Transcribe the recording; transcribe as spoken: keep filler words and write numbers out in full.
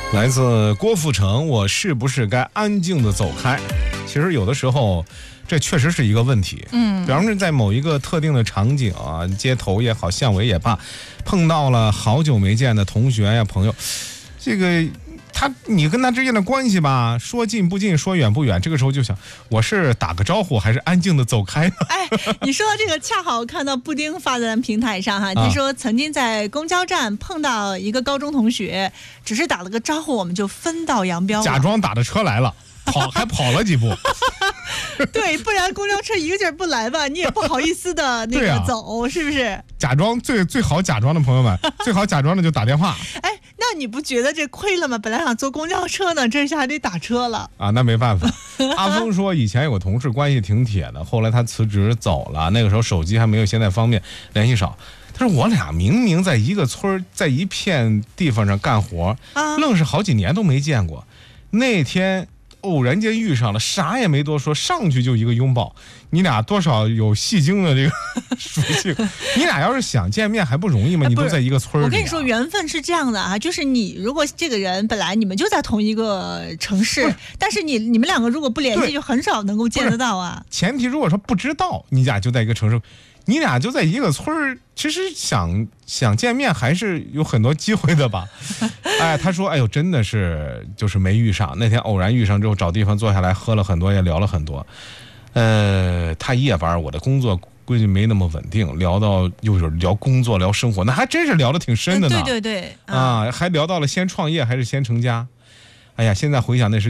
来自郭富城，我是不是该安静的走开？其实有的时候这确实是一个问题。嗯，比方说在某一个特定的场景啊，街头也好，巷尾也罢，碰到了好久没见的同学呀、朋友，这个他你跟他之间的关系吧，说近不近，说远不远，这个时候就想，我是打个招呼还是安静的走开呢？ 哎，你说到这个，恰好看到布丁发在平台上哈，他说曾经在公交站碰到一个高中同学，只是打了个招呼，我们就分道扬镳了， 假装打着车来了，跑还跑了几步。 对，不然公交车一个劲儿不来吧，你也不好意思的那个走，啊、是不是？ 假装最最好假装的朋友们，最好假装的就打电话。 哎，那你不觉得这亏了吗？本来想坐公交车呢，这下还得打车了啊！那没办法。阿峰说，以前有个同事关系挺铁的，后来他辞职走了，那个时候手机还没有现在方便，联系少。他说我俩明明在一个村，在一片地方上干活，啊、愣是好几年都没见过。那天偶然间遇上了，啥也没多说，上去就一个拥抱。你俩多少有戏精的这个属性，你俩要是想见面还不容易吗？你都在一个村里、啊。 我跟你说，缘分是这样的啊，就是你如果这个人本来你们就在同一个城市，但是你你们两个如果不联系，就很少能够见得到啊。 前提如果说不知道你俩就在一个城市，你俩就在一个村儿，其实想想见面还是有很多机会的吧。哎，他说，哎呦，真的是就是没遇上。那天偶然遇上之后，找地方坐下来喝了很多，也聊了很多。呃，他夜班，我的工作估计没那么稳定，聊到又是聊工作、聊生活，那还真是聊得挺深的呢。 嗯、对对对， 啊，还聊到了先创业还是先成家。哎呀，现在回想那时。